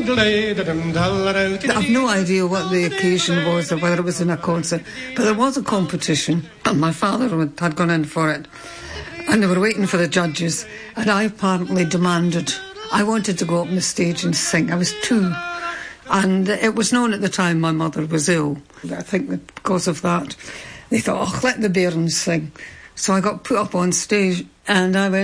I've no idea what the occasion was or whether it was in a concert, but there was a competition and my father had gone in for it and they were waiting for the judges and I apparently demanded I wanted to go up on the stage and sing. I was 2 and it was known at the time my mother was ill. I think that because of that they thought, oh, let the bairns sing. So I got put up on stage and I went